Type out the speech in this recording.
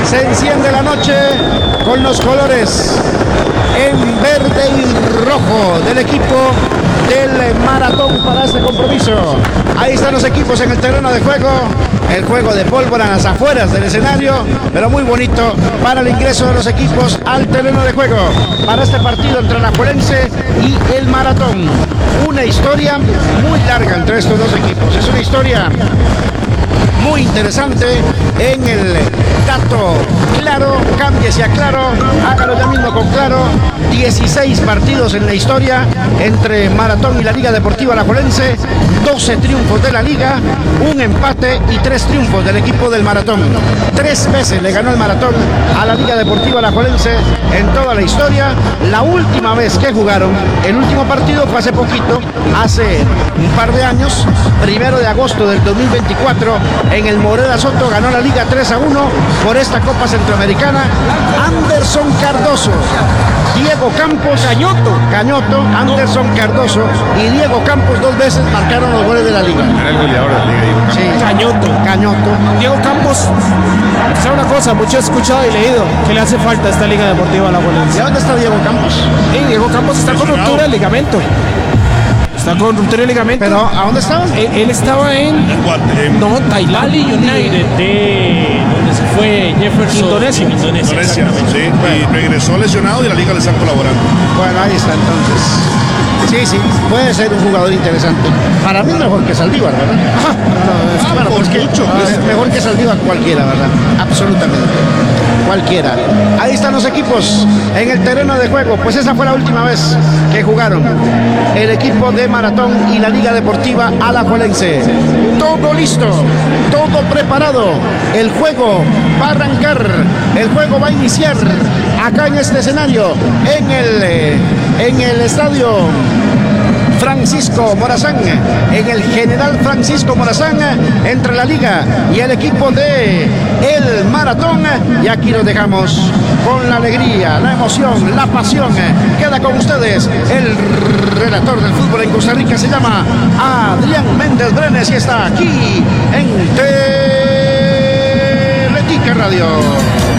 Se enciende la noche con los colores en verde y rojo del equipo del Maratón para este compromiso. Ahí están los equipos en el terreno de juego. El juego de pólvora en las afueras del escenario, pero muy bonito para el ingreso de los equipos al terreno de juego para este partido entre Alajuelense y el Maratón. Una historia muy larga entre estos dos equipos. Es una historia muy interesante en el dato Claro. Cámbiese a Claro, hágalo ya mismo con Claro. 16 partidos en la historia entre Maratón y la Liga Deportiva Alajuelense, 12 triunfos de la Liga, un empate y 3 triunfos del equipo del Maratón. 3 veces le ganó el Maratón a la Liga Deportiva Alajuelense en toda la historia. La última vez que jugaron, el último partido fue hace poquito, hace un par de años, 1 de agosto del 2024, en el Morera Soto ganó la Liga 3-1 por esta Copa Centroamericana. Anderson Cardoso, Diego Campos, Cañoto, Anderson Cardoso y Diego Campos 2 veces marcaron los goles de la Liga. Era el goleador de la Liga, Diego Campos. Sí, Cañoto. Diego Campos, ¿sabe una cosa? Mucho he escuchado y leído que le hace falta a esta Liga Deportiva Alajuelense. ¿Y dónde está Diego Campos? Diego Campos está con ruptura de ligamento. Está con ruptura de ligamento. ¿Pero a dónde estaba? Él estaba en Tailandia United, de donde se fue Jefferson. Indonesia, sí. Y regresó lesionado y la Liga le está colaborando. Bueno, ahí está entonces. Sí, puede ser un jugador interesante. Para mí es mejor que Saldívar, ¿verdad? Bueno, pues es mejor que Saldívar cualquiera, ¿verdad? Absolutamente. Cualquiera. Ahí están los equipos en el terreno de juego. Pues esa fue la última vez que jugaron el equipo de Maratón y la Liga Deportiva Alajuelense. Todo listo, todo preparado. El juego va a arrancar, el juego va a iniciar acá en este escenario, en el estadio Francisco Morazán, en el General Francisco Morazán, entre la Liga y el equipo de el Maratón. Y aquí nos dejamos con la alegría, la emoción, la pasión. Queda con ustedes el relator del fútbol en Costa Rica, se llama Adrián Méndez Brenes y está aquí en Teletica Radio.